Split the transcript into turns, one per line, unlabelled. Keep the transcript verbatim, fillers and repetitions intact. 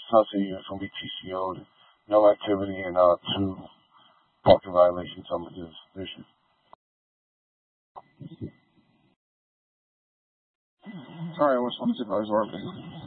Sunset units will be T C O'd. No activity and uh, two parking violations summonses issued.
Alright, what's one supervisor orbiting?